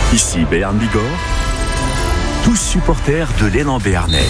Ici Béarn Bigorre, tous supporters de l'élan béarnais.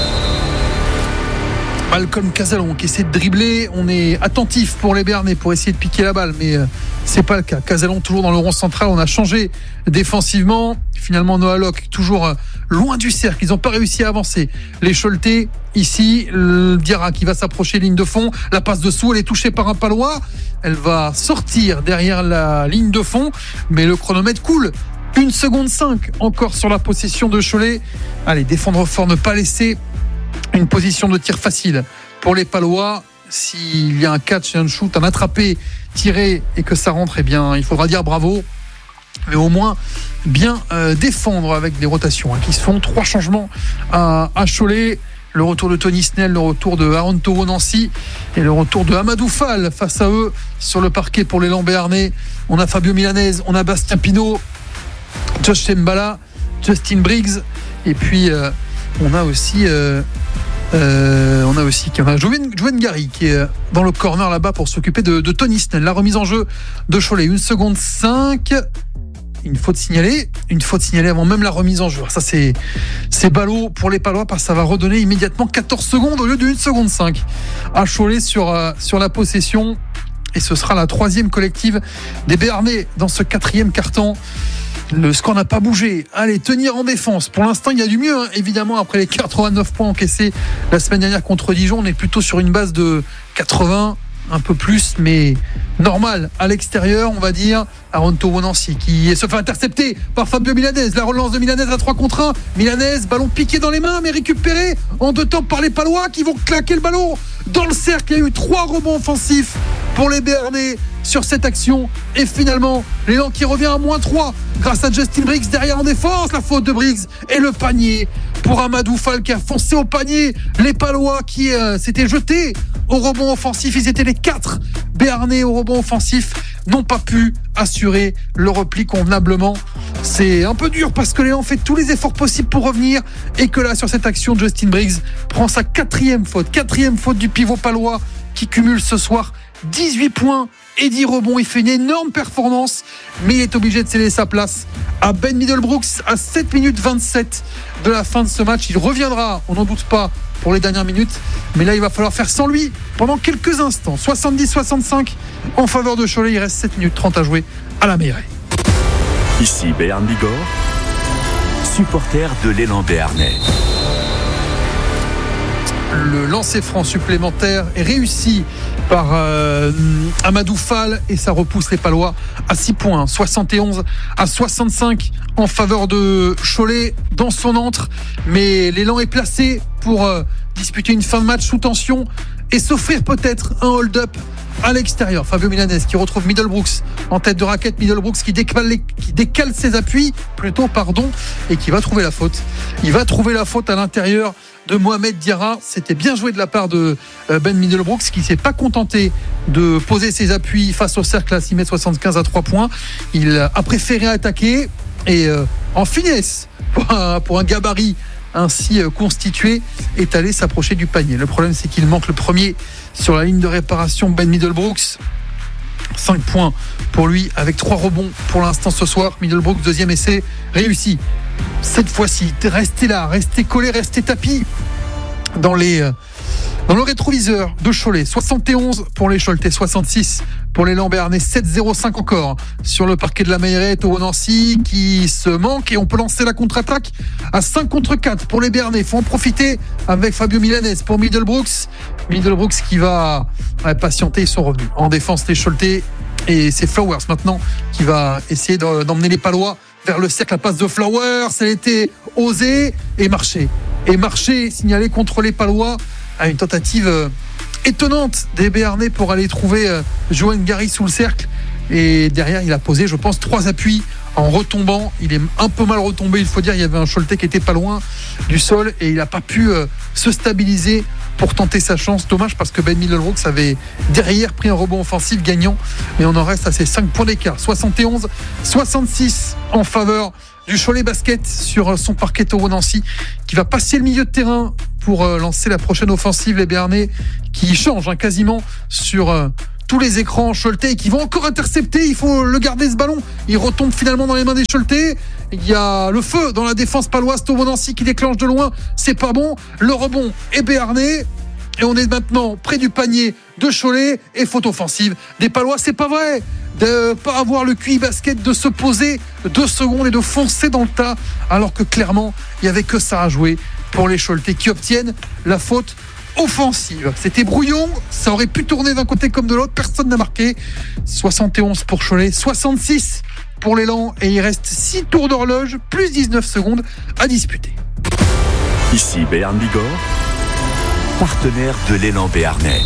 Malcolm Casalon qui essaie de dribbler, on est attentif pour les Béarnais pour essayer de piquer la balle, mais c'est pas le cas. Casalon toujours dans le rond central, on a changé défensivement. Finalement Noah Locke toujours loin du cercle, ils n'ont pas réussi à avancer. Les Choletais ici, Diarra qui va s'approcher ligne de fond, la passe dessous, elle est touchée par un palois, elle va sortir derrière la ligne de fond, mais le chronomètre coule. 1 seconde 5 encore sur la possession de Cholet. Allez, défendre fort, ne pas laisser une position de tir facile pour les Palois. S'il y a un catch et un shoot, un attrapé, tiré et que ça rentre, eh bien, il faudra dire bravo. Mais au moins bien défendre avec des rotations qui se font. 3 changements à Cholet. Le retour de Tony Snell, le retour de Aaron Toro-Nancy et le retour de Amadou Fall face à eux sur le parquet pour l'élan béarnais. On a Fabio Milanese, on a Bastien Pinault, Josh Tembala, Justin Briggs et puis on a aussi Joven Gary qui est dans le corner là-bas pour s'occuper de Tony Snell. La remise en jeu de Cholet, 1 seconde 5. Une faute signalée avant même la remise en jeu. Ça c'est ballot pour les Palois parce que ça va redonner immédiatement 14 secondes au lieu de 1 seconde 5 à Cholet sur la possession, et ce sera la 3e collective des Béarnais dans ce 4e quart-temps. Le score n'a pas bougé. Allez, tenir en défense. Pour l'instant, il y a du mieux, évidemment, après les 89 points encaissés la semaine dernière contre Dijon. On est plutôt sur une base de 80, un peu plus, mais normal. À l'extérieur, on va dire, Aaron Toro-Nancy qui se fait intercepter par Fabio Milanese. La relance de Milanese à 3 contre 1. Milanese, ballon piqué dans les mains, mais récupéré en 2 temps par les Palois qui vont claquer le ballon dans le cercle. Il y a eu 3 rebonds offensifs pour les Béarnais sur cette action, et finalement l'élan qui revient à -3 grâce à Justin Briggs derrière en défense. La faute de Briggs et le panier pour Amadou Fall qui a foncé au panier. Les Palois qui s'étaient jetés au rebond offensif, ils étaient les 4 Béarnais au rebond offensif, n'ont pas pu assurer le repli convenablement. C'est un peu dur parce que l'élan fait tous les efforts possibles pour revenir, et que là sur cette action, Justin Briggs prend sa 4e faute du pivot palois qui cumule ce soir 18 points et 10 rebonds. Il fait une énorme performance, mais il est obligé de céder sa place à Ben Middlebrooks à 7 minutes 27 de la fin de ce match. Il reviendra, on n'en doute pas, pour les dernières minutes, mais là il va falloir faire sans lui pendant quelques instants. 70-65 en faveur de Cholet. Il reste 7 minutes 30 à jouer à la Meilleray. Ici Béarn Bigorre, supporter de l'élan béarnais. Le lancer franc supplémentaire est réussi par Amadou Fall, et ça repousse les Palois à 6 points, 71-65 en faveur de Cholet dans son antre. Mais l'élan est placé pour disputer une fin de match sous tension et s'offrir peut-être un hold-up à l'extérieur. Fabio Milanese qui retrouve Middlebrooks en tête de raquette. Middlebrooks qui décale ses appuis et qui va trouver la faute. Il va trouver la faute à l'intérieur de Mohamed Diarra. C'était bien joué de la part de Ben Middlebrooks qui ne s'est pas contenté de poser ses appuis face au cercle à 6m75 à 3 points. Il a préféré attaquer et en finesse pour un gabarit ainsi constitué est allé s'approcher du panier. Le problème, c'est qu'il manque le premier sur la ligne de réparation. Ben Middlebrooks, 5 points pour lui avec 3 rebonds pour l'instant ce soir. Middlebrooks, 2e essai réussi. Cette fois-ci, restez là, restez collés, restez tapis dans le rétroviseur de Cholet. 71 pour les Choletais, 66 pour les Béarnais, 7-0-5 encore sur le parquet de la Meilleray. Toro-Nancy qui se manque, et on peut lancer la contre-attaque à 5 contre 4 pour les Béarnais. Il faut en profiter avec Fabio Milanese pour Middlebrooks qui va patienter. Ils sont revenus en défense les Choletais, et c'est Flowers maintenant qui va essayer d'emmener les Palois vers le cercle. La passe de Flowers, elle était osée et marché signalé contre les Palois à une tentative étonnante des Béarnais pour aller trouver Joven Gary sous le cercle, et derrière il a posé, je pense, 3 appuis en retombant. Il est un peu mal retombé, il faut dire. Il y avait un Choletais qui était pas loin du sol et il n'a pas pu se stabiliser pour tenter sa chance. Dommage, parce que Ben Middlebrooks avait derrière pris un rebond offensif gagnant, mais on en reste à ses 5 points d'écart. 71-66 en faveur du Cholet Basket sur son parquet. Toro-Nancy qui va passer le milieu de terrain pour lancer la prochaine offensive. Les Béarnais qui changent quasiment sur tous les écrans. Choletais qui vont encore intercepter, il faut le garder ce ballon. Il retombe finalement dans les mains des Choletais. Il y a le feu dans la défense paloise. Théo Monancy qui déclenche de loin, c'est pas bon. Le rebond est béarnais. Et on est maintenant près du panier de Cholet et faute offensive des Palois. C'est pas vrai de pas avoir le QI basket, de se poser 2 secondes et de foncer dans le tas, alors que clairement il n'y avait que ça à jouer pour les Choletais qui obtiennent la faute offensive. C'était brouillon, ça aurait pu tourner d'un côté comme de l'autre, personne n'a marqué. 71 pour Cholet, 66 pour l'élan, et il reste 6 tours d'horloge plus 19 secondes à disputer. Ici Béarn Bigorre, partenaire de l'élan béarnais.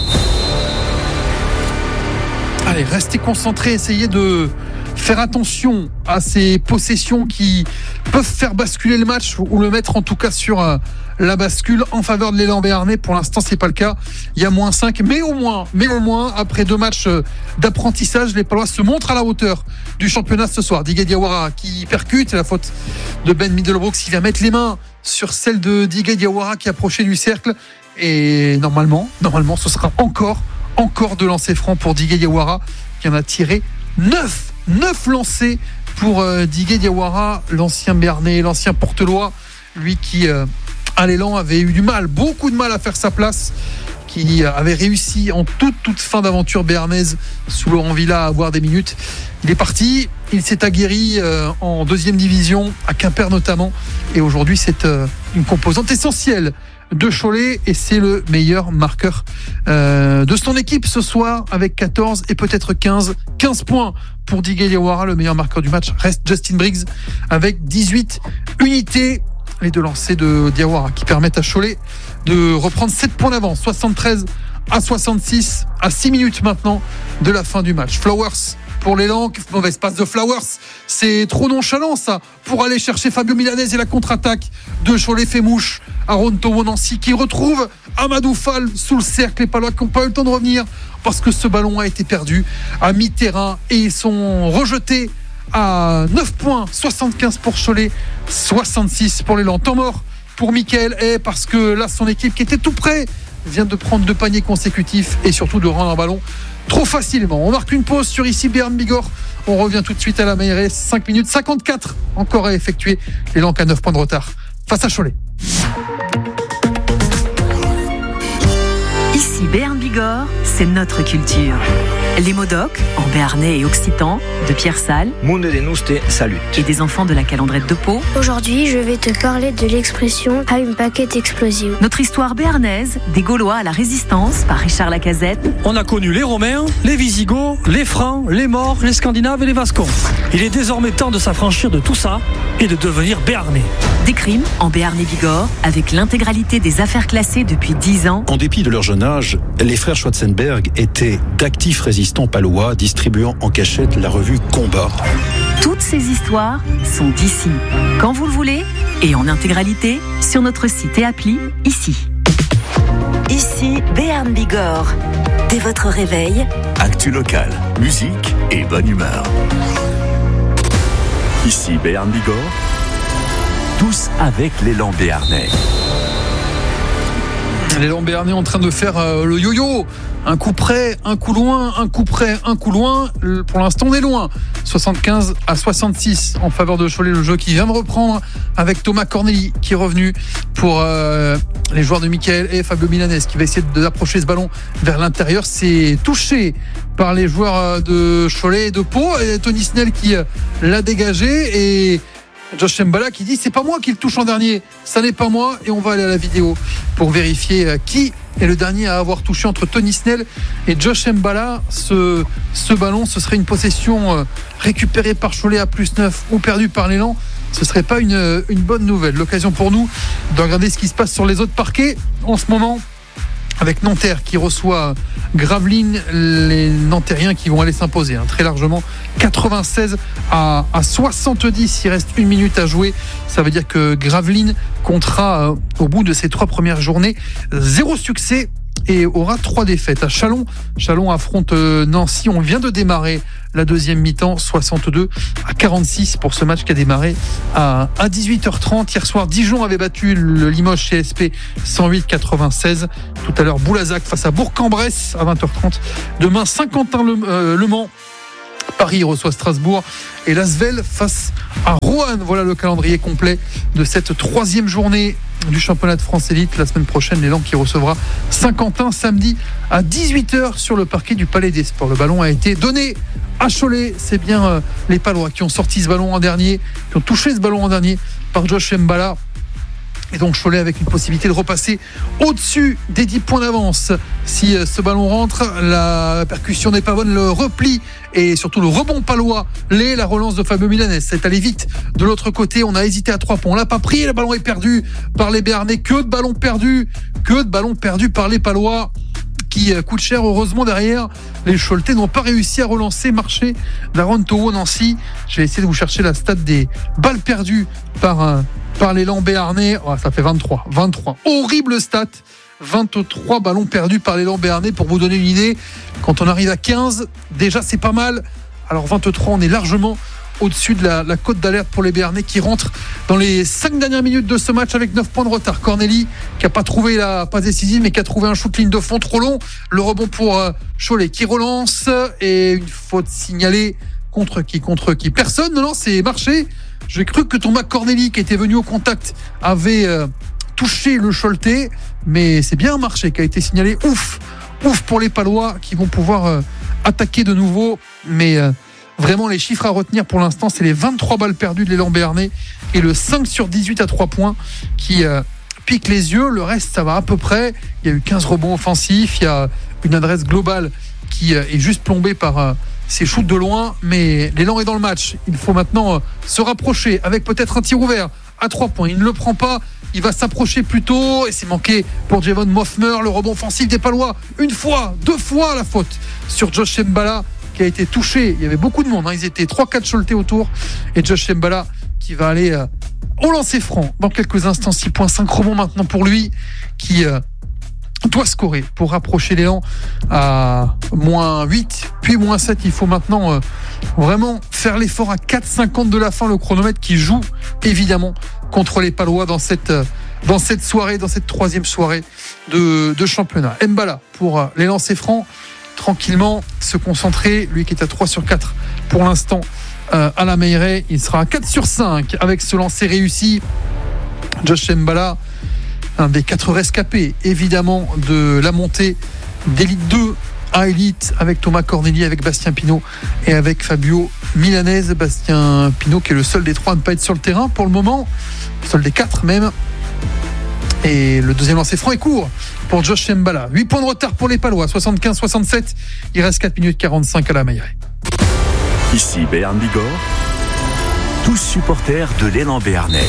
Allez, restez concentrés, essayez de faire attention à ces possessions qui peuvent faire basculer le match ou le mettre en tout cas sur la bascule en faveur de l'élan béarnais. Pour l'instant, c'est pas le cas. Il y a -5, mais au moins, après 2 matchs d'apprentissage, les Palois se montrent à la hauteur du championnat ce soir. Digue Diawara qui percute, c'est la faute de Ben Middlebrooks qui vient mettre les mains sur celle de Digue Diawara qui approchait du cercle. Et normalement, ce sera encore de lancers francs pour Digue Diawara qui en a tiré 9 lancers pour Digue Diawara, l'ancien Béarnais, l'ancien Portelois, lui qui à l'élan avait eu beaucoup de mal à faire sa place, qui avait réussi en toute fin d'aventure béarnaise sous Laurent Villa à avoir des minutes. Il est parti, il s'est aguerri en 2e division à Quimper notamment, et aujourd'hui c'est une composante essentielle de Cholet, et c'est le meilleur marqueur de son équipe ce soir avec 14 et peut-être 15 points pour Digue Diawara. Le meilleur marqueur du match reste Justin Briggs avec 18 unités. Les 2 lancers de Diawara qui permettent à Cholet de reprendre 7 points d'avance, 73 à 66 à 6 minutes maintenant de la fin du match. Flowers pour l'élan, mauvaise passe de Flowers, c'est trop nonchalant ça pour aller chercher Fabio Milanese, et la contre-attaque de Cholet fait mouche. Aaron Théo-Monancy qui retrouve Amadou Fall sous le cercle. Les Palois qui n'ont pas eu le temps de revenir parce que ce ballon a été perdu à mi-terrain et ils sont rejetés à 9 points, 75 pour Cholet, 66 pour l'élan. Temps mort pour Mickaël Hay parce que là son équipe qui était tout près vient de prendre 2 paniers consécutifs et surtout de rendre un ballon trop facilement. On marque une pause sur ici Béarn Bigorre. On revient tout de suite à la Meilleray. 5 minutes 54 encore à effectuer. L'élan qui a 9 points de retard face à Cholet. Ici Béarn Bigorre, c'est notre culture. Les Modocs, en béarnais et occitan, de Pierre Salles. Monde de Nouste, salut. Et des enfants de la Calandrette de Pau. Aujourd'hui, je vais te parler de l'expression « à une paquette explosive ». Notre histoire béarnaise, des Gaulois à la Résistance, par Richard Lacazette. On a connu les Romains, les Visigoths, les Francs, les Maures, les Scandinaves et les Vascons. Il est désormais temps de s'affranchir de tout ça et de devenir béarnais. Des crimes en Béarn Bigorre, avec l'intégralité des affaires classées depuis 10 ans. En dépit de leur jeune âge, les frères Schwarzenberg étaient d'actifs résistants palois distribuant en cachette la revue Combat. Toutes ces histoires sont d'ici, quand vous le voulez, et en intégralité sur notre site et appli ici. Ici Béarn Bigorre. Dès votre réveil, Actu local, musique et bonne humeur. Ici Béarn Bigorre, tous avec l'élan béarnais. L'élan béarnais en train de faire le yo-yo. Un coup près, un coup loin, un coup près, un coup loin. Pour l'instant, on est loin. 75 à 66 en faveur de Cholet, le jeu qui vient de reprendre avec Thomas Corneli qui est revenu pour les joueurs de Mickaël et Fabio Milanese qui va essayer d'approcher ce ballon vers l'intérieur. C'est touché par les joueurs de Cholet et de Pau. Et Tony Snell qui l'a dégagé, et Josh Mbala qui dit c'est pas moi qui le touche en dernier, ça n'est pas moi, et on va aller à la vidéo pour vérifier qui est le dernier à avoir touché entre Tony Snell et Josh Mbala. Ce ballon, ce serait une possession récupérée par Cholet à +9 ou perdue par l'élan. Ce serait pas une bonne nouvelle. L'occasion pour nous de regarder ce qui se passe sur les autres parquets en ce moment, avec Nanterre qui reçoit Gravelines, les Nantériens qui vont aller s'imposer très largement, 96 à 70. Il reste 1 minute à jouer. Ça veut dire que Gravelines comptera au bout de ses 3 premières journées 0 succès et aura 3 défaites. À Châlons affronte Nancy. On vient de démarrer la deuxième mi-temps, 62-46 pour ce match qui a démarré à 18h30. Hier soir, Dijon avait battu le Limoges CSP 108-96. Tout à l'heure, Boulazac face à Bourg-en-Bresse à 20h30. Demain, Saint-Quentin-Le Mans. Paris reçoit Strasbourg et l'Asvel face à Roanne. Voilà le calendrier complet de cette 3e journée du championnat de France Élite. La semaine prochaine, l'élan qui recevra Saint-Quentin samedi à 18h sur le parquet du Palais des Sports. Le ballon a été donné à Cholet. C'est bien les Palois qui ont sorti ce ballon en dernier, qui ont touché ce ballon en dernier par Josh Mbala. Et donc Cholet avec une possibilité de repasser au-dessus des 10 points d'avance. Si ce ballon rentre, la percussion n'est pas bonne, le repli et surtout le rebond palois, la relance de Fabio Milanès. C'est allé vite de l'autre côté, on a hésité à 3 points. On l'a pas pris, le ballon est perdu par les Béarnais. Que de ballons perdus par les Palois qui coûtent cher. Heureusement derrière, les Choletais n'ont pas réussi à relancer marché d'Aaron Towo Nancy. Je vais essayer de vous chercher la stat des balles perdues par l'élan béarnais. Ça fait 23. Horrible stat. 23 ballons perdus par l'élan béarnais. Pour vous donner une idée, quand on arrive à 15, déjà c'est pas mal. Alors 23, on est largement au-dessus de la cote d'alerte pour les Béarnais qui rentrent dans les 5 dernières minutes de ce match avec 9 points de retard. Cornélie qui n'a pas trouvé la passe décisive mais qui a trouvé un shoot ligne de fond trop long. Le rebond pour Cholet qui relance et une faute signalée contre qui personne. Non, c'est marché. J'ai cru que Thomas Cornélie qui était venu au contact avait touché le Choletais, mais c'est bien un marché qui a été signalé. Ouf pour les Palois qui vont pouvoir attaquer de nouveau, mais vraiment les chiffres à retenir pour l'instant, c'est les 23 balles perdues de l'élan béarnais et le 5 sur 18 à 3 points qui pique les yeux. Le reste, ça va à peu près. Il y a eu 15 rebonds offensifs, il y a une adresse globale qui est juste plombée par ces shoots de loin, mais l'élan est dans le match. Il faut maintenant se rapprocher avec peut-être un tir ouvert à 3 points. Il ne le prend pas, il va s'approcher plus tôt et c'est manqué pour Javon Moffmer. Le rebond offensif des Palois, 1 fois, 2 fois la faute sur Josh Mbala qui a été touché. Il y avait beaucoup de monde, ils étaient 3-4 Choletais autour et Josh Mbala qui va aller au lancer franc dans quelques instants. 6 points, 5 rebonds maintenant pour lui qui doit scorer pour rapprocher l'élan à -8 puis -7. Il faut maintenant vraiment faire l'effort à 4,50 de la fin. Le chronomètre qui joue évidemment contre les Palois dans cette soirée, dans cette 3e soirée de championnat. Mbala pour les lancers francs, tranquillement se concentrer, lui qui est à 3 sur 4 pour l'instant à la Meilleray. Il sera à 4 sur 5 avec ce lancer réussi. Josh Mbala, un des 4 rescapés évidemment de la montée d'Élite 2 à Élite avec Thomas Cornélie, avec Bastien Pinault et avec Fabio Milanès. Bastien Pinault qui est le seul des 3 à ne pas être sur le terrain pour le moment, seul des 4 même. Et le deuxième lancer franc est court pour Josh Mbala. 8 points de retard pour les Palois, 75-67. Il reste 4 minutes 45 à la Meilleray. Ici Béarn Bigorre, tous supporters de l'élan béarnais.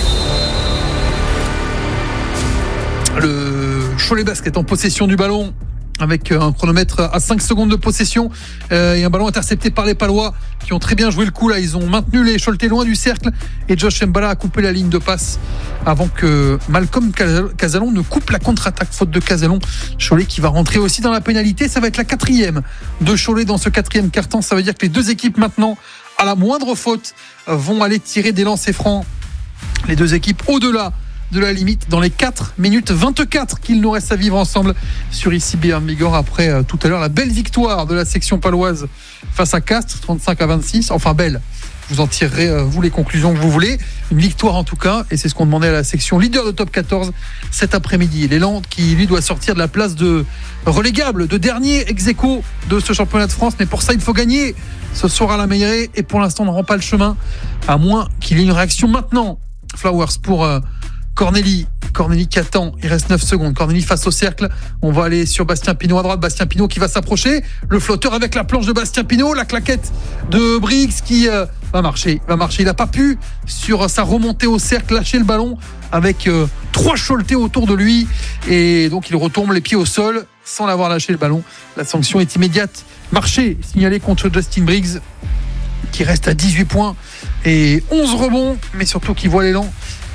Le Cholet Basket en possession du ballon avec un chronomètre à 5 secondes de possession et un ballon intercepté par les Palois qui ont très bien joué le coup là. Ils ont maintenu les Choletais loin du cercle et Josh Mbala a coupé la ligne de passe avant que Malcolm Casalon ne coupe la contre-attaque. Faute de Casalon, Cholet qui va rentrer aussi dans la pénalité. Ça va être la 4e de Cholet dans ce 4e quart-temps. Ça veut dire que les 2 équipes maintenant, à la moindre faute, vont aller tirer des lancers francs. Les 2 équipes au-delà de la limite dans les 4 minutes 24 qu'il nous reste à vivre ensemble sur ici Béarn Bigorre après tout à l'heure la belle victoire de la section paloise face à Castres 35-26. Enfin belle, vous en tirerez vous les conclusions que vous voulez. Une victoire en tout cas, et c'est ce qu'on demandait à la section leader de top 14 cet après-midi. L'élan qui lui doit sortir de la place de relégable, de dernier ex-aequo de ce championnat de France, mais pour ça il faut gagner ce soir à la Meilleray et pour l'instant on ne rend pas le chemin à moins qu'il y ait une réaction maintenant. Flowers pour Cornélie qui attend, il reste 9 secondes. Cornélie face au cercle, on va aller sur Bastien Pinault à droite. Bastien Pinault qui va s'approcher, le flotteur avec la planche de Bastien Pinault, la claquette de Briggs qui va marcher. Il n'a pas pu sur sa remontée au cercle lâcher le ballon avec 3 Choletais autour de lui et donc il retombe les pieds au sol sans l'avoir lâché le ballon. La sanction est immédiate. Marché signalé contre Justin Briggs qui reste à 18 points et 11 rebonds, mais surtout qui voit l'élan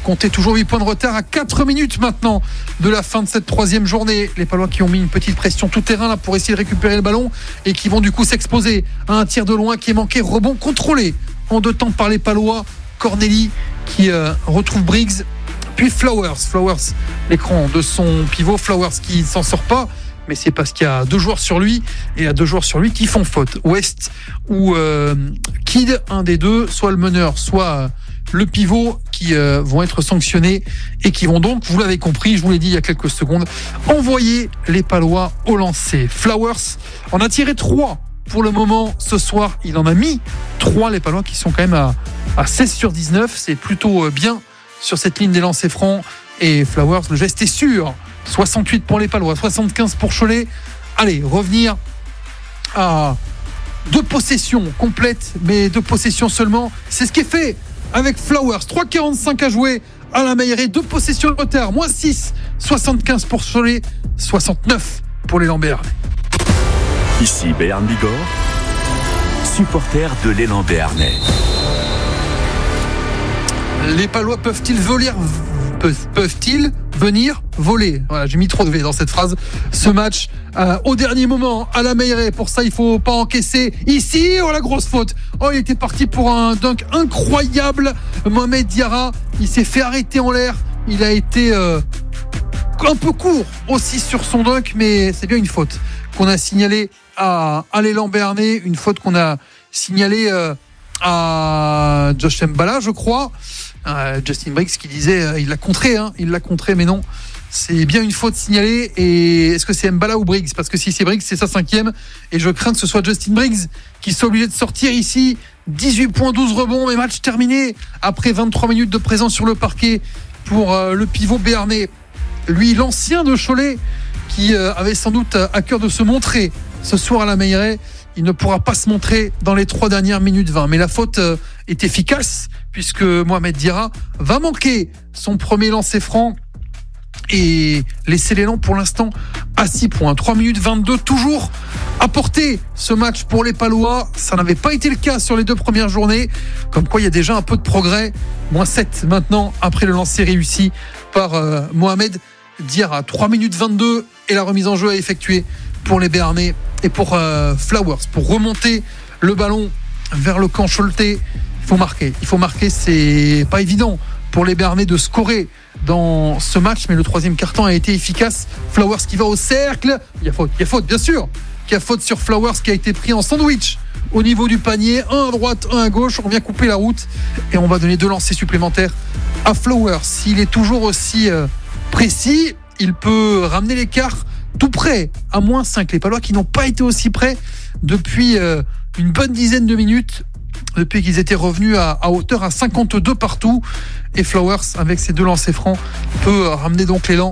comptez toujours 8 points de retard à 4 minutes maintenant de la fin de cette 3e journée. Les Palois qui ont mis une petite pression tout terrain là pour essayer de récupérer le ballon et qui vont du coup s'exposer à un tir de loin qui est manqué, rebond contrôlé en 2 temps par les Palois. Corneli qui retrouve Briggs, puis Flowers, l'écran de son pivot, Flowers qui ne s'en sort pas, mais c'est parce qu'il y a 2 joueurs sur lui, et il y a 2 joueurs sur lui qui font faute. West ou Kidd, un des deux, soit le meneur, soit le pivot, qui vont être sanctionnés et qui vont donc, vous l'avez compris, je vous l'ai dit il y a quelques secondes, envoyer les Palois au lancer. Flowers en a tiré 3 pour le moment ce soir, il en a mis 3, les Palois qui sont quand même à 16 sur 19, c'est plutôt bien sur cette ligne des lancers francs. Et Flowers, le geste est sûr. 68 pour les Palois, 75 pour Cholet. Allez, revenir à 2 possessions complètes, mais 2 possessions seulement. C'est ce qui est fait avec Flowers. 3,45 à jouer à la Meilleraie. 2 possessions de retard. Moins 6, 75 pour Cholet, 69 pour les Lambert. Ici Béarn Bigorre, supporter de l'élan béarnais. Les Palois peuvent-ils venir voler? Voilà, j'ai mis trop de V dans cette phrase. Ce match au dernier moment à la Meilleraie. Pour ça, il faut pas encaisser. Ici, la grosse faute. Il était parti pour un dunk incroyable. Mohamed Diarra, il s'est fait arrêter en l'air. Il a été un peu court aussi sur son dunk, mais c'est bien une faute qu'on a signalée à l'élan béarnais. Une faute qu'on a signalée à Josh Mbala, je crois. Justin Briggs qui disait il l'a contré, mais non, c'est bien une faute signalée. Et est-ce que c'est Mbala ou Briggs? Parce que si c'est Briggs, c'est sa 5e, et je crains que ce soit Justin Briggs qui soit obligé de sortir ici. 18 points, 12 rebonds, et match terminé après 23 minutes de présence sur le parquet pour le pivot béarnais, lui l'ancien de Cholet, qui avait sans doute à cœur de se montrer ce soir à la Meilleraie. Il ne pourra pas se montrer dans les 3 dernières minutes 20. Mais la faute est efficace, puisque Mohamed Diarra va manquer son premier lancer franc et laisser l'élan pour l'instant à 6 points. 3 minutes 22, toujours à porter ce match pour les Palois. Ça n'avait pas été le cas sur les 2 premières journées. Comme quoi, il y a déjà un peu de progrès. Moins 7 maintenant, après le lancer réussi par Mohamed Diarra. 3 minutes 22 et la remise en jeu à effectuer pour les Béarnais et pour Flowers, pour remonter le ballon vers le camp Choletais. Il faut marquer, c'est pas évident pour les Béarnais de scorer dans ce match, mais le 3e quart-temps a été efficace. Flowers qui va au cercle, il y a faute bien sûr, il y a faute sur Flowers qui a été pris en sandwich au niveau du panier, un à droite, un à gauche. On vient couper la route et on va donner 2 lancers supplémentaires à Flowers. S'il est toujours aussi précis, il peut ramener l'écart tout près à moins 5. Les Palois qui n'ont pas été aussi près depuis une bonne dizaine de minutes, depuis qu'ils étaient revenus à hauteur à 52 partout. Et Flowers, avec ses 2 lancers francs, peut ramener donc l'élan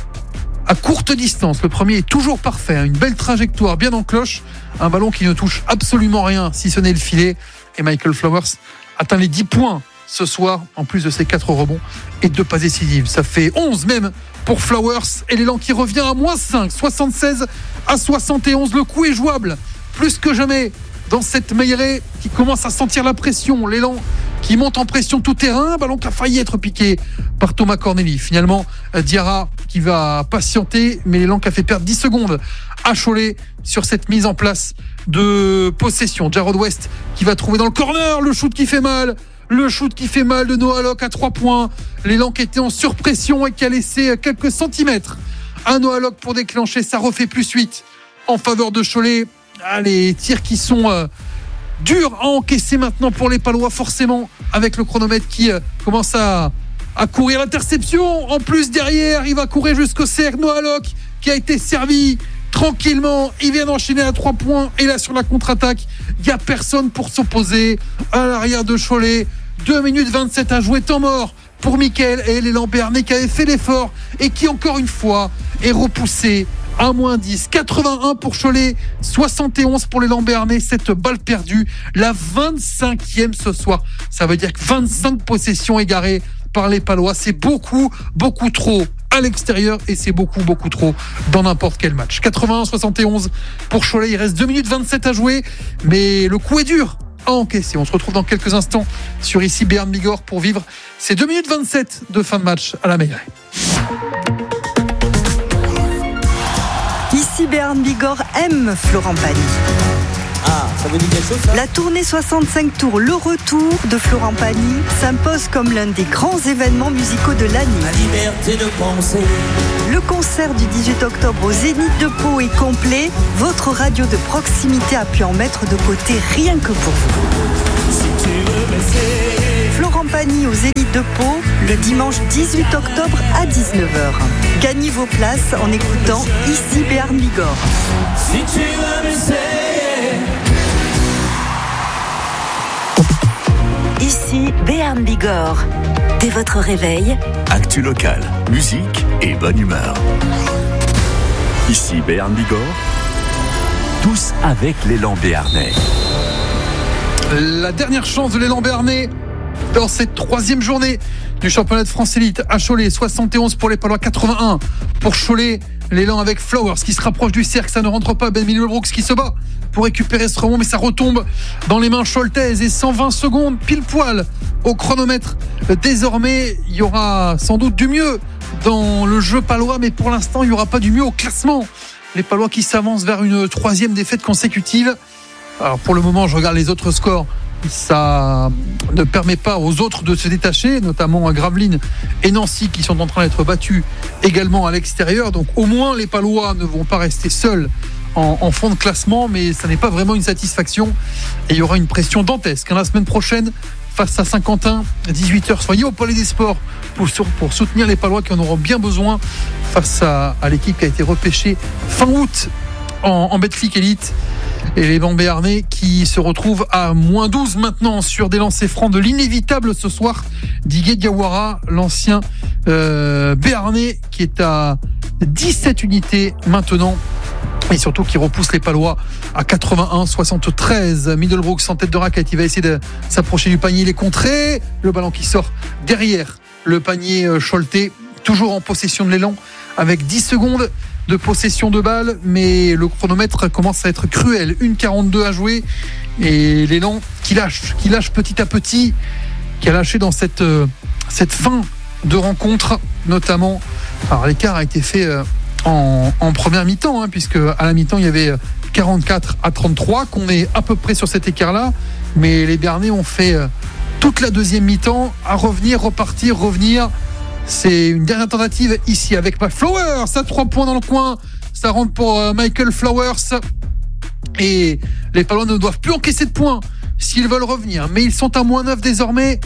à courte distance. Le premier est toujours parfait, une belle trajectoire bien en cloche, un ballon qui ne touche absolument rien si ce n'est le filet. Et Michael Flowers atteint les 10 points ce soir, en plus de ses 4 rebonds et 2 passes décisives. Ça fait 11 même pour Flowers, et l'élan qui revient à moins 5, 76 à 71. Le coup est jouable plus que jamais dans cette Meilleraie qui commence à sentir la pression. L'élan qui monte en pression tout terrain, ballon qui a failli être piqué par Thomas Corneli. Finalement, Diarra qui va patienter, mais l'élan qui a fait perdre 10 secondes à Cholet sur cette mise en place de possession. Jarrod West qui va trouver dans le corner le shoot qui fait mal. Le shoot qui fait mal de Noah Locke à 3 points. L'élan qui était en surpression et qui a laissé quelques centimètres à Noah Locke pour déclencher. Ça refait plus 8 en faveur de Cholet. Les tirs qui sont durs à encaisser maintenant pour les Palois, forcément, avec le chronomètre qui commence à courir. L'interception en plus derrière, il va courir jusqu'au cercle. Noah Locke qui a été servi tranquillement, il vient d'enchaîner à 3 points, et là sur la contre-attaque, il n'y a personne pour s'opposer à l'arrière de Cholet. 2 minutes 27 à jouer, temps mort pour Mickaël et l'élan béarnais qui avait fait l'effort et qui encore une fois est repoussé à moins 10. 81 pour Cholet, 71 pour l'élan béarnais. Cette balle perdue, la 25e ce soir, ça veut dire que 25 possessions égarées par les Palois, c'est beaucoup trop à l'extérieur, et c'est beaucoup trop dans n'importe quel match. 81-71 pour Cholet, il reste 2 minutes 27 à jouer, mais le coup est dur à encaisser. On se retrouve dans quelques instants sur ici Béarn Bigorre pour vivre ces 2 minutes 27 de fin de match à la Meilleray. Ici Béarn Bigorre aime Florent Pagny. Ah, ça vous dit quelque chose, ça ? La tournée 65 tours, le retour de Florent Pagny, s'impose comme l'un des grands événements musicaux de l'année. La liberté de penser. Le concert du 18 octobre au Zénith de Pau est complet. Votre radio de proximité a pu en mettre de côté rien que pour vous. Si tu veux m'essayer. Florent Pagny au Zénith de Pau, le dimanche 18 octobre à 19h. Gagnez vos places en écoutant ici Béarn Bigorre. Si tu veux m'essayer. Ici Béarn Bigorre. Dès votre réveil, Actu locale, musique et bonne humeur. Ici Béarn Bigorre, tous avec l'élan béarnais. La dernière chance de l'élan béarnais dans cette 3e journée du championnat de France Élite à Cholet. 71 pour les Palois, 81 pour Cholet. L'élan avec Flowers qui se rapproche du cercle, ça ne rentre pas. Ben Middlebrooks qui se bat pour récupérer ce rebond, mais ça retombe dans les mains choltaises. Et 120 secondes pile poil au chronomètre. Désormais, il y aura sans doute du mieux dans le jeu palois, mais pour l'instant, il n'y aura pas du mieux au classement. Les Palois qui s'avancent vers une 3e défaite consécutive. Alors pour le moment, je regarde les autres scores. Ça ne permet pas aux autres de se détacher, notamment à Gravelines et Nancy qui sont en train d'être battus également à l'extérieur. Donc au moins les Palois ne vont pas rester seuls en fond de classement, mais ça n'est pas vraiment une satisfaction et il y aura une pression dantesque la semaine prochaine face à Saint-Quentin, 18h. Soyez au Palais des Sports pour soutenir les Palois qui en auront bien besoin face à l'équipe qui a été repêchée fin août en Betclic Elite. Et les Béarnais qui se retrouvent à moins 12 maintenant sur des lancers francs de l'inévitable ce soir d'Igué Diawara, l'ancien Béarnais qui est à 17 unités maintenant et surtout qui repousse les Palois à 81-73. Middlebrooks en tête de raquette, il va essayer de s'approcher du panier, il est contré, le ballon qui sort derrière le panier Choletais, toujours en possession de l'élan avec 10 secondes de possession de balle, mais le chronomètre commence à être cruel. 1,42 à jouer et l'élan qui lâche petit à petit, qui a lâché dans cette fin de rencontre notamment. Alors l'écart a été fait en première mi-temps, puisque à la mi-temps il y avait 44-33, qu'on est à peu près sur cet écart-là, mais les Béarnais ont fait toute la deuxième mi-temps à revenir, repartir, revenir. C'est une dernière tentative ici avec Flowers, à 3 points dans le coin, ça rentre pour Michael Flowers et les Palois ne doivent plus encaisser de points s'ils veulent revenir, mais ils sont à moins 9 désormais,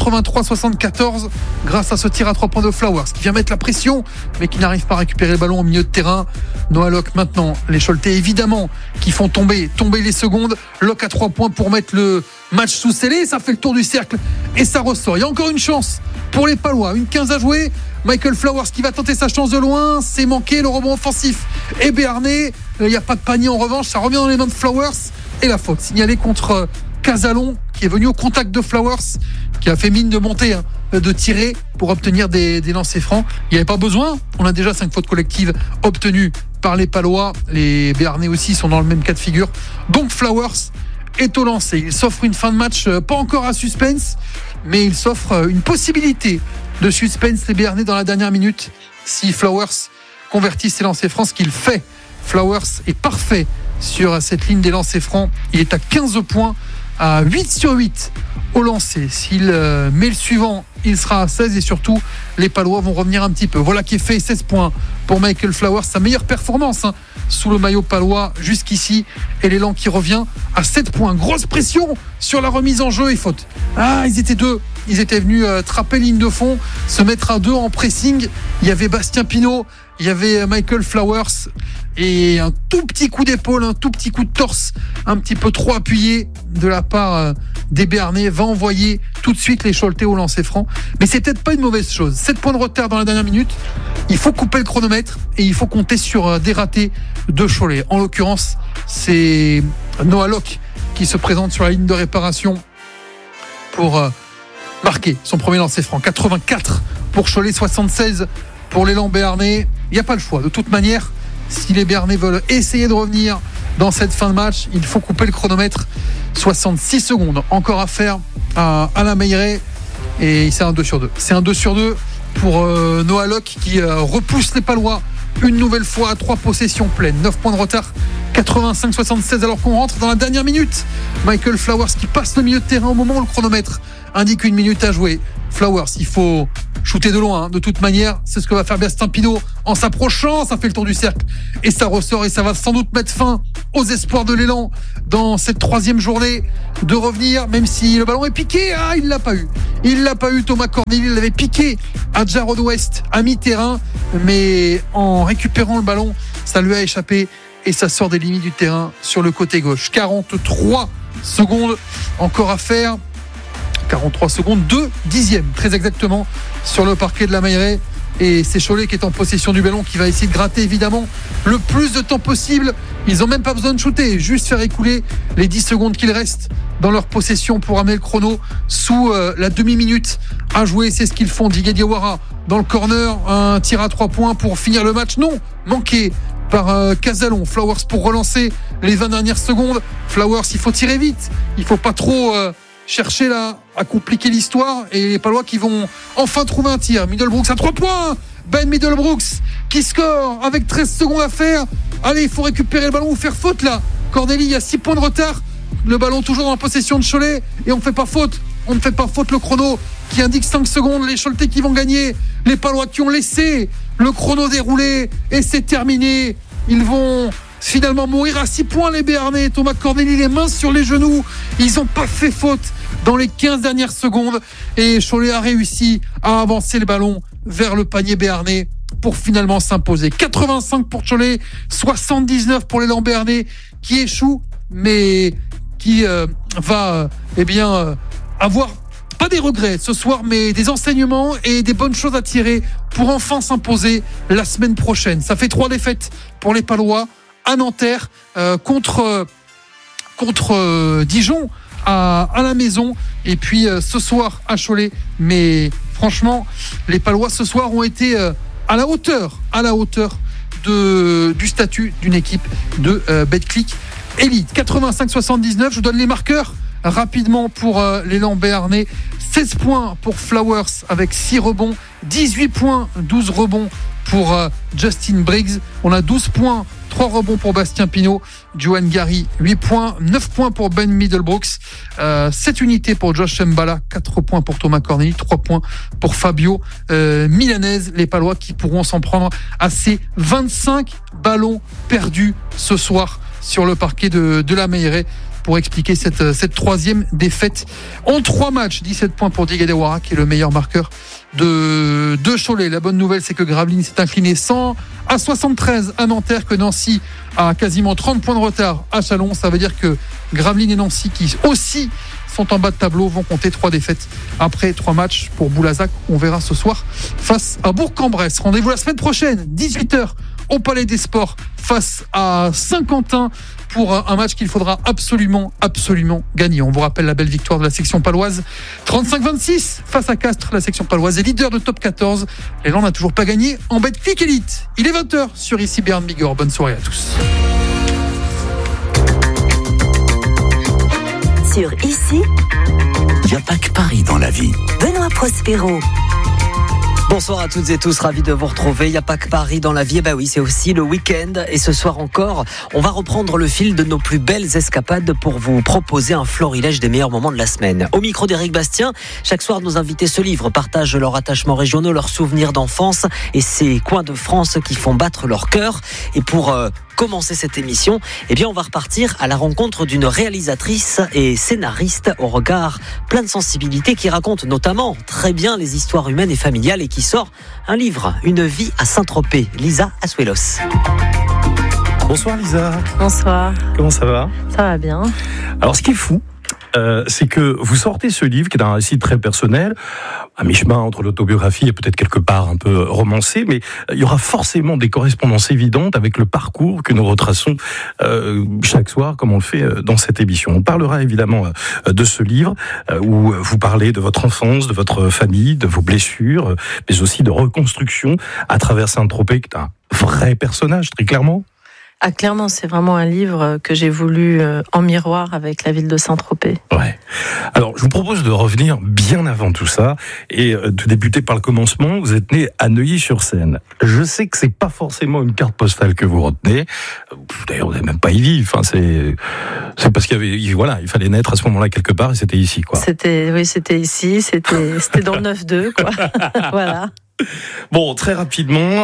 83-74 grâce à ce tir à 3 points de Flowers qui vient mettre la pression mais qui n'arrive pas à récupérer le ballon au milieu de terrain. Noah Locke maintenant, les Choletais évidemment qui font tomber les secondes. Locke à 3 points pour mettre le match sous scellé, ça fait le tour du cercle et ça ressort. Il y a encore une chance pour les Palois, une 15 à jouer. Michael Flowers qui va tenter sa chance de loin, c'est manqué, le rebond offensif est béarnais, il n'y a pas de panier en revanche, ça revient dans les mains de Flowers et la faute signalée contre Casalon qui est venu au contact de Flowers, qui a fait mine de monter, de tirer pour obtenir des lancers francs. Il n'y avait pas besoin, on a déjà 5 fautes collectives obtenues par les Palois, les Béarnais aussi sont dans le même cas de figure, donc Flowers est au lancer. Il s'offre une fin de match pas encore à suspense, mais il s'offre une possibilité de suspense, les Béarnais dans la dernière minute, si Flowers convertit ses lancers francs, ce qu'il fait. Flowers est parfait sur cette ligne des lancers francs, il est à 15 points, à 8 sur 8 au lancer. S'il met le suivant, il sera à 16 et surtout les Palois vont revenir un petit peu. Voilà qui est fait, 16 points pour Michael Flowers, sa meilleure performance sous le maillot palois jusqu'ici, et l'élan qui revient à 7 points. Grosse pression sur la remise en jeu et faute. Ils étaient deux, ils étaient venus trapper ligne de fond, se mettre à 2 en pressing. Il y avait Bastien Pinault, il y avait Michael Flowers et un tout petit coup d'épaule, un tout petit coup de torse un petit peu trop appuyé de la part des Béarnais va envoyer tout de suite les Choletais au lancer franc. Mais c'est peut-être pas une mauvaise chose. 7 points de retard dans la dernière minute, il faut couper le chronomètre et il faut compter sur des ratés de Cholet. En l'occurrence, c'est Noah Locke qui se présente sur la ligne de réparation pour marquer son premier lancer franc. 84 pour Cholet, 76 pour l'élan béarnais. Il n'y a pas le choix. De toute manière, si les Béarnais veulent essayer de revenir dans cette fin de match. Il faut couper le chronomètre. 66 secondes encore à faire à Alain Meilleret. Et c'est un 2 sur 2. C'est un 2 sur 2 pour Noah Locke qui repousse les Palois une nouvelle fois à 3 possessions pleines. 9 points de retard, 85-76 alors qu'on rentre dans la dernière minute. Michael Flowers qui passe le milieu de terrain au moment où le chronomètre indique 1 minute à jouer. Flowers, il faut shooter de loin, de toute manière. C'est ce que va faire Bastien Pinault en s'approchant. Ça fait le tour du cercle et ça ressort et ça va sans doute mettre fin aux espoirs de l'élan dans cette 3e journée de revenir, même si le ballon est piqué. Il l'a pas eu Thomas Corneli. Il l'avait piqué à Jarrod West à mi-terrain, mais en récupérant le ballon, ça lui a échappé et ça sort des limites du terrain sur le côté gauche. 43 secondes encore à faire. 43 secondes, 2/10, très exactement, sur le parquet de la Meilleret. Et c'est Cholet qui est en possession du ballon, qui va essayer de gratter évidemment le plus de temps possible. Ils n'ont même pas besoin de shooter, juste faire écouler les 10 secondes qu'il reste dans leur possession pour ramener le chrono sous la demi-minute à jouer. C'est ce qu'ils font. Didier Diawara dans le corner, un tir à 3 points pour finir le match. Non, manqué par Casalon. Flowers pour relancer les 20 dernières secondes. Flowers, il faut tirer vite, il faut pas trop chercher là à compliquer l'histoire, et les Palois qui vont enfin trouver un tir. Middlebrooks à 3 points. Ben Middlebrooks qui score avec 13 secondes à faire. Allez, il faut récupérer le ballon ou faire faute là. Corneli, il y a 6 points de retard. Le ballon toujours dans la possession de Cholet et on ne fait pas faute. On ne fait pas faute. Le chrono qui indique 5 secondes. Les Choletais qui vont gagner. Les Palois qui ont laissé le chrono dérouler et c'est terminé. Ils vont finalement mourir à 6 points, les Béarnais. Thomas Corneli, les mains sur les genoux. Ils n'ont pas fait faute dans les 15 dernières secondes et Cholet a réussi à avancer le ballon vers le panier béarnais pour finalement s'imposer. 85 pour Cholet, 79 pour l'élan béarnais qui échoue, mais qui va avoir pas des regrets ce soir, mais des enseignements et des bonnes choses à tirer pour enfin s'imposer la semaine prochaine. Ça fait 3 défaites pour les Palois à Nanterre, contre Dijon à la maison, et puis ce soir à Cholet. Mais franchement, les Palois ce soir ont été à la hauteur du statut d'une équipe de Betclic Elite. 85-79, je vous donne les marqueurs rapidement pour l'élan béarnais. 16 points pour Flowers avec 6 rebonds, 18 points, 12 rebonds pour Justin Briggs. On a 12 points, 3 rebonds pour Bastien Pinault. Johan Gary, 8 points, 9 points pour Ben Middlebrooks, 7 unités pour Josh Mbala, 4 points pour Thomas Corneli, 3 points pour Fabio Milanez. Les Palois qui pourront s'en prendre à ces 25 ballons perdus ce soir sur le parquet de la Meilleret pour expliquer cette 3e défaite en 3 matchs. 17 points pour Didier Diawara qui est le meilleur marqueur de Cholet. La bonne nouvelle, c'est que Gravelines s'est incliné 100-73 à Nanterre, que Nancy a quasiment 30 points de retard à Chalon. Ça veut dire que Gravelines et Nancy, qui aussi sont en bas de tableau, vont compter 3 défaites après 3 matchs pour Boulazac. On verra ce soir face à Bourg-en-Bresse. Rendez-vous la semaine prochaine, 18h au Palais des Sports face à Saint-Quentin pour un match qu'il faudra absolument gagner. On vous rappelle la belle victoire de la section paloise 35-26 face à Castres. La section paloise est leader de top 14. L'élan n'a toujours pas gagné en Betclic Elite. Il est 20h sur ici Béarn Bigorre. Bonne soirée à tous. Sur ici, il n'y a pas que Paris dans la vie. Benoît Prospero. Bonsoir à toutes et tous, ravi de vous retrouver. Il n'y a pas que Paris dans la vie, et oui, c'est aussi le week-end. Et ce soir encore, on va reprendre le fil de nos plus belles escapades pour vous proposer un florilège des meilleurs moments de la semaine. Au micro d'Éric Bastien, chaque soir nos invités se livrent, partagent leurs attachements régionaux, leurs souvenirs d'enfance et ces coins de France qui font battre leur cœur. Et pour commencer cette émission, on va repartir à la rencontre d'une réalisatrice et scénariste au regard plein de sensibilité qui raconte notamment très bien les histoires humaines et familiales et qui sort un livre, Une vie à Saint-Tropez. Lisa Asuelos. Bonsoir Lisa. Bonsoir. Comment ça va ? Ça va bien. Alors ce qui est fou, c'est que vous sortez ce livre qui est un récit très personnel, à mi-chemin entre l'autobiographie et peut-être quelque part un peu romancé, mais il y aura forcément des correspondances évidentes avec le parcours que nous retraçons chaque soir, comme on le fait dans cette émission. On parlera évidemment de ce livre où vous parlez de votre enfance, de votre famille, de vos blessures, mais aussi de reconstruction à travers Saint-Tropez, qui est un vrai personnage, très clairement. Ah, clairement, c'est vraiment un livre que j'ai voulu en miroir avec la ville de Saint-Tropez. Ouais. Alors, je vous propose de revenir bien avant tout ça et de débuter par le commencement. Vous êtes né à Neuilly-sur-Seine. Je sais que c'est pas forcément une carte postale que vous retenez. D'ailleurs, vous n'avez même pas y vivre. Enfin, c'est parce il fallait naître à ce moment-là quelque part et c'était ici, quoi. C'était ici. C'était dans le 9-2, quoi. Voilà. Bon, très rapidement,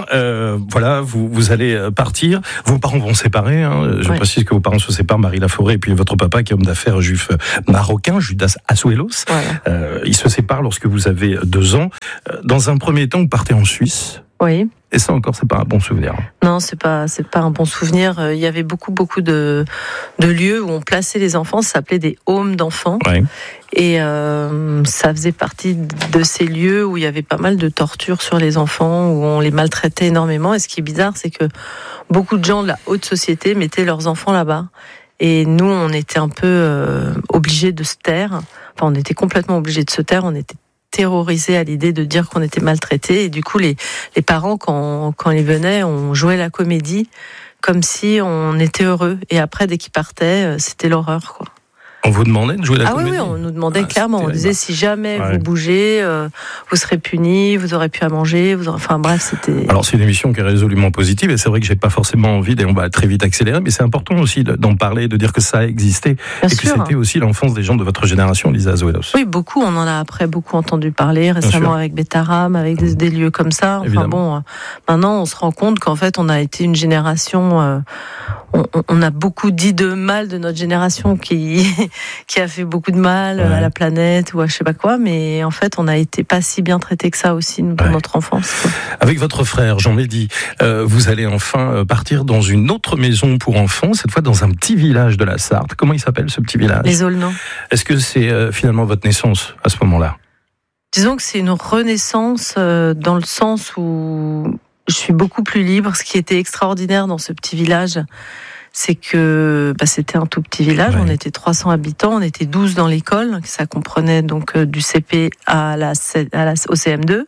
vous allez partir. Vos parents vont se séparer. Je précise que vos parents se séparent, Marie Laforêt et puis votre papa, qui est homme d'affaires juif marocain, Judas Azuelos. Voilà. Ils se séparent lorsque vous avez 2 ans. Dans un premier temps, vous partez en Suisse. Oui. Et ça encore, c'est pas un bon souvenir. Non, c'est pas un bon souvenir. Il y avait beaucoup de lieux où on plaçait les enfants. Ça s'appelait des homes d'enfants. Ouais. Et ça faisait partie de ces lieux où il y avait pas mal de tortures sur les enfants, où on les maltraitait énormément. Et ce qui est bizarre, c'est que beaucoup de gens de la haute société mettaient leurs enfants là-bas. Et nous, on était un peu obligés de se taire. Enfin, on était complètement obligés de se taire. On était terrorisés à l'idée de dire qu'on était maltraités. Et du coup, les parents, quand ils venaient, on jouait la comédie comme si on était heureux. Et après, dès qu'ils partaient, c'était l'horreur, quoi. On vous demandait de jouer la comédie ? Ah oui, on nous demandait clairement. On disait, si jamais vous bougez, vous serez punis, vous aurez plus à manger. Enfin bref, c'était... Alors c'est une émission qui est résolument positive et c'est vrai que j'ai pas forcément envie, et on va très vite accélérer, mais c'est important aussi d'en parler, de dire que ça a existé. Bien sûr. Que c'était aussi l'enfance des gens de votre génération, Lisa Azuelos. Oui, beaucoup. On en a après beaucoup entendu parler récemment avec Betaram, avec des lieux comme ça. Enfin évidemment. Bon, maintenant on se rend compte qu'en fait on a été une génération... On a beaucoup dit de mal de notre génération qui a fait beaucoup de mal à la planète ou à je sais pas quoi, mais en fait on a été pas si bien traités que ça aussi pour notre enfance, quoi. Avec votre frère Jean-Mehdi, vous allez enfin partir dans une autre maison pour enfants, cette fois dans un petit village de la Sarthe. Comment il s'appelle ce petit village ? Les Aulnans. Est-ce que c'est finalement votre naissance à ce moment-là ? Disons que c'est une renaissance dans le sens où je suis beaucoup plus libre. Ce qui était extraordinaire dans ce petit village, c'est que c'était un tout petit village. On était 300 habitants, on était 12 dans l'école. Ça comprenait donc du CP au CM2.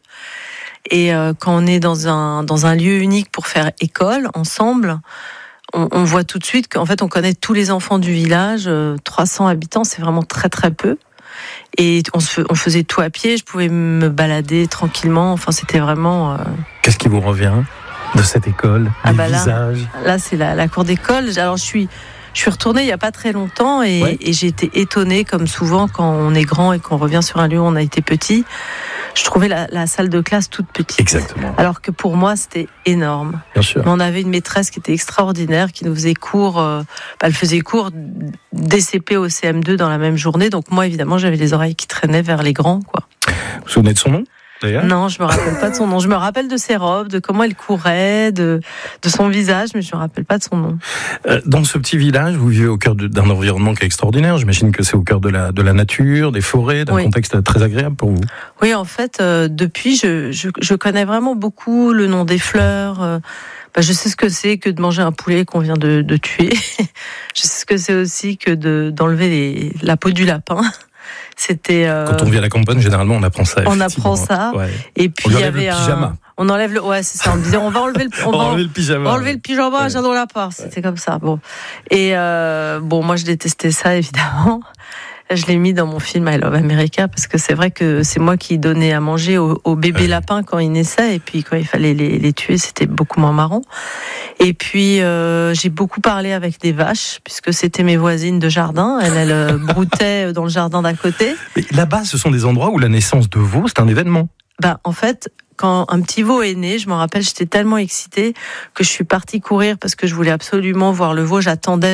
Et quand on est dans un lieu unique pour faire école ensemble, on voit tout de suite qu'en fait on connaît tous les enfants du village. 300 habitants, c'est vraiment très très peu. Et on faisait tout à pied, je pouvais me balader tranquillement, enfin c'était vraiment... Qu'est-ce qui vous revient de cette école, des visages ? Là c'est la cour d'école. Alors je suis retournée il n'y a pas très longtemps et j'ai été étonnée, comme souvent quand on est grand et qu'on revient sur un lieu où on a été petit. Je trouvais la salle de classe toute petite. Exactement. Alors que pour moi, c'était énorme. Bien sûr. Mais on avait une maîtresse qui était extraordinaire, qui nous faisait cours. Elle faisait cours des CP au CM2 dans la même journée. Donc moi, évidemment, j'avais les oreilles qui traînaient vers les grands, quoi. Vous vous souvenez de son nom ? D'ailleurs. Non, je me rappelle pas de son nom. Je me rappelle de ses robes, de comment elle courait, de son visage, mais je me rappelle pas de son nom. Dans ce petit village, vous vivez au cœur d'un environnement qui est extraordinaire. J'imagine que c'est au cœur de la nature, des forêts, d'un contexte très agréable pour vous. Oui, en fait, depuis, je connais vraiment beaucoup le nom des fleurs. Je sais ce que c'est que de manger un poulet qu'on vient de tuer. Je sais ce que c'est aussi que d'enlever la peau du lapin. C'était quand on vit à la campagne, généralement on apprend ça. On apprend ça. Ouais. Et puis il y avait le pyjama. On enlève c'est ça. On me disait on va enlever le pyjama. On va enlever le pyjama, j'adore la part. C'était comme ça. Bon. Et moi je détestais ça évidemment. Je l'ai mis dans mon film I Love America parce que c'est vrai que c'est moi qui donnais à manger aux bébés lapins quand ils naissaient, et puis quand il fallait les tuer, c'était beaucoup moins marrant. Et puis j'ai beaucoup parlé avec des vaches puisque c'était mes voisines de jardin. Elles broutaient dans le jardin d'à côté. Mais là-bas, ce sont des endroits où la naissance de veaux, c'est un événement. En fait, quand un petit veau est né, je me rappelle, j'étais tellement excitée que je suis partie courir parce que je voulais absolument voir le veau. J'attendais.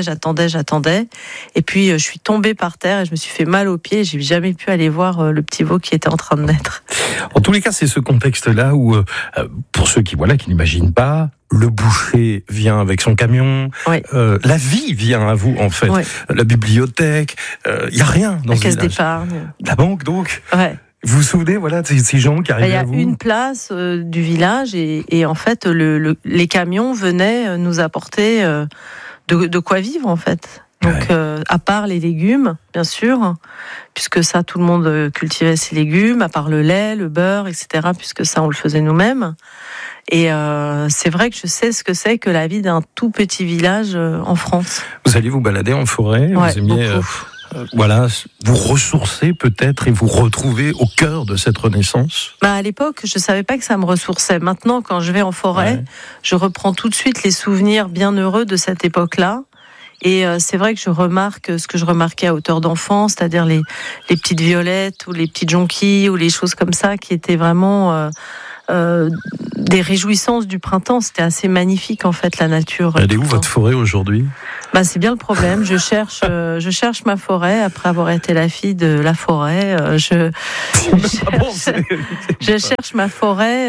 Et puis, je suis tombée par terre et je me suis fait mal aux pieds. J'ai jamais pu aller voir le petit veau qui était en train de naître. En tous les cas, c'est ce contexte-là où, pour ceux qui n'imaginent pas, le boucher vient avec son camion, la vie vient à vous en fait, la bibliothèque, il y a rien dans ce village. La caisse d'épargne. La banque donc. Ouais. Vous vous souvenez, de ces gens qui arrivaient à vous ? Il y a une place du village et en fait, les camions venaient nous apporter de quoi vivre, en fait. Donc, à part les légumes, bien sûr, puisque ça, tout le monde cultivait ses légumes, à part le lait, le beurre, etc., puisque ça, on le faisait nous-mêmes. Et c'est vrai que je sais ce que c'est que la vie d'un tout petit village en France. Vous alliez vous balader en forêt, ouais, vous aimiez vous ressourcer peut-être et vous retrouver au cœur de cette renaissance. À l'époque, je savais pas que ça me ressourçait. Maintenant, quand je vais en forêt, je reprends tout de suite les souvenirs bien heureux de cette époque-là. Et c'est vrai que je remarque ce que je remarquais à hauteur d'enfant, c'est-à-dire les petites violettes ou les petites jonquilles ou les choses comme ça qui étaient vraiment des réjouissances du printemps. C'était assez magnifique en fait, la nature. Elle est où votre forêt aujourd'hui ? C'est bien le problème. Je cherche ma forêt après avoir été la fille de la forêt. Je cherche ma forêt.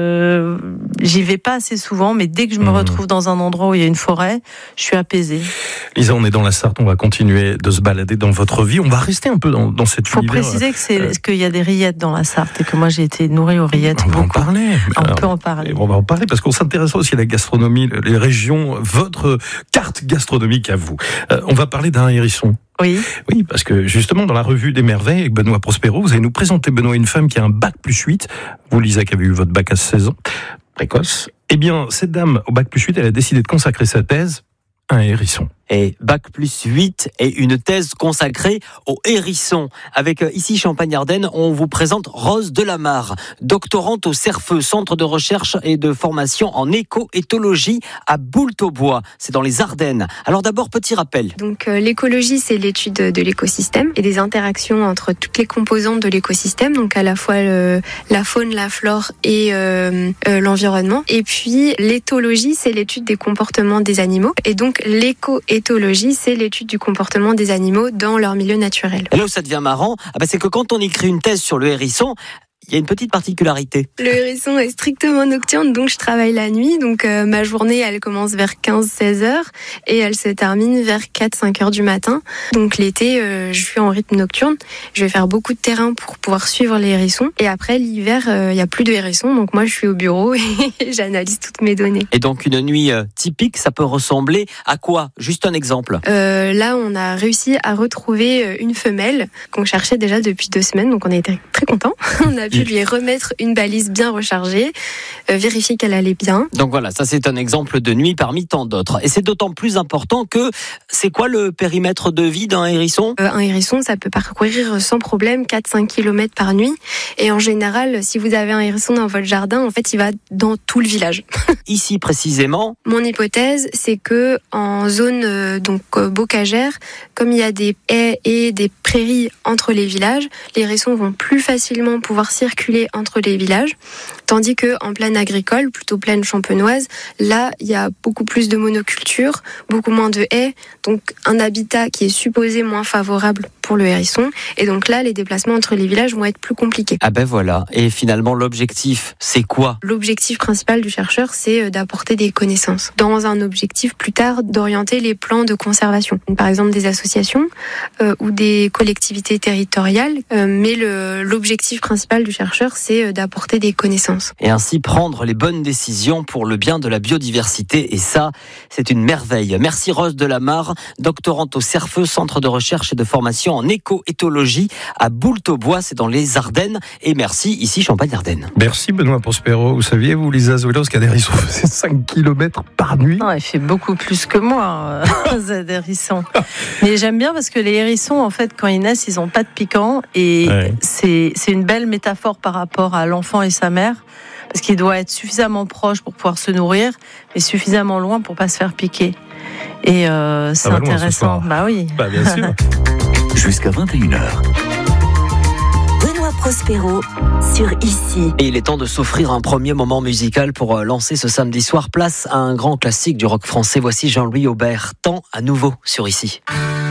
J'y vais pas assez souvent, mais dès que je me retrouve dans un endroit où il y a une forêt, je suis apaisée. Lisa, on est dans la Sarthe. On va continuer de se balader dans votre vie. On va rester un peu dans cette univers. Il faut préciser qu'il y a des rillettes dans la Sarthe et que moi j'ai été nourrie aux rillettes. On va en parler. On peut en parler. On va en parler parce qu'on s'intéresse aussi à la gastronomie, les régions, votre carte gastronomique à vous. On va parler d'un hérisson. Oui. Oui, parce que justement, dans la revue des merveilles avec Benoît Prospero, vous allez nous présenter, Benoît, une femme qui a un bac+8. Vous, Lisa, qui avez eu votre bac à 16 ans, précoce. Eh bien, cette dame, au bac+8, elle a décidé de consacrer sa thèse à un hérisson. Et bac+8 et une thèse consacrée au hérisson. Avec ici Champagne-Ardenne, on vous présente Rose Delamarre, doctorante au CERFEU, Centre de recherche et de formation en éco-éthologie à Boultaubois. C'est dans les Ardennes. Alors d'abord, petit rappel. Donc l'écologie, c'est l'étude de l'écosystème et des interactions entre toutes les composantes de l'écosystème, donc à la fois la faune, la flore et l'environnement. Et puis l'éthologie, c'est l'étude des comportements des animaux. Et donc l'éco-éthologie, c'est l'étude du comportement des animaux dans leur milieu naturel. Et là où ça devient marrant, c'est que quand on écrit une thèse sur le hérisson, il y a une petite particularité. Le hérisson est strictement nocturne, donc je travaille la nuit. Donc ma journée, elle commence vers 15-16 heures et elle se termine vers 4-5 heures du matin. Donc l'été, je suis en rythme nocturne. Je vais faire beaucoup de terrain pour pouvoir suivre les hérissons. Et après, l'hiver, il n'y a plus de hérissons. Donc moi, je suis au bureau et j'analyse toutes mes données. Et donc une nuit typique, ça peut ressembler à quoi ? Juste un exemple. Là, on a réussi à retrouver une femelle qu'on cherchait déjà depuis 2 semaines. Donc on a été très contents. On a pu lui remettre une balise bien rechargée, vérifier qu'elle allait bien. Donc voilà, ça c'est un exemple de nuit parmi tant d'autres. Et c'est d'autant plus important que c'est quoi le périmètre de vie d'un hérisson ? Un hérisson, ça peut parcourir sans problème 4-5 km par nuit. Et en général, si vous avez un hérisson dans votre jardin, en fait, il va dans tout le village. Ici précisément ? Mon hypothèse, c'est que en zone bocagère, comme il y a des haies et des prairies entre les villages, les hérissons vont plus facilement pouvoir circuler entre les villages, tandis que en plaine agricole, plutôt plaine champenoise, là il y a beaucoup plus de monoculture, beaucoup moins de haies, donc un habitat qui est supposé moins favorable pour le hérisson, et donc là les déplacements entre les villages vont être plus compliqués. Ah ben voilà, et finalement l'objectif c'est quoi ? L'objectif principal du chercheur, c'est d'apporter des connaissances, dans un objectif plus tard d'orienter les plans de conservation, par exemple des associations ou des collectivités territoriales, mais l'objectif principal du chercheur, c'est d'apporter des connaissances. Et ainsi prendre les bonnes décisions pour le bien de la biodiversité. Et ça, c'est une merveille. Merci Rose Delamarre, doctorante au CERFEU, Centre de recherche et de formation en éco-éthologie à Boultaubois, c'est dans les Ardennes. Et merci ici Champagne-Ardenne. Merci Benoît Prospero. Vous saviez, vous, Lisa Zuelos, qu'un hérisson faisait 5 km par nuit ? Non, il fait beaucoup plus que moi, cet hérisson. Mais j'aime bien parce que les hérissons, en fait, quand ils naissent, ils n'ont pas de piquant. Et c'est une belle métaphore par rapport à l'enfant et sa mère, parce qu'il doit être suffisamment proche pour pouvoir se nourrir, mais suffisamment loin pour pas se faire piquer. Et c'est intéressant. Bah oui. Bien sûr. Jusqu'à 21h. Benoît Prospero sur Ici. Et il est temps de s'offrir un premier moment musical pour lancer ce samedi soir. Place à un grand classique du rock français. Voici Jean-Louis Aubert. Temps à nouveau sur Ici.